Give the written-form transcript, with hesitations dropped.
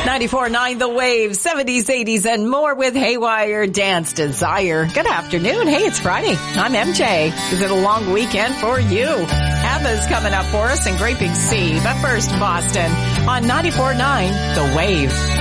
94.9 The Wave, 70s, 80s, and more with Haywire Dance Desire. Good afternoon. Hey, it's Friday. I'm MJ. Is it a long weekend for you? ABBA's coming up for us in Great Big Sea. But first, Boston on 94.9 The Wave.